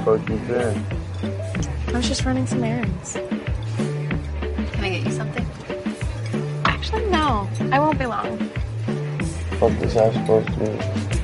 fuck you saying? I was just running some errands. Can I get you something? Actually, no. I won't be long. What was I supposed to do?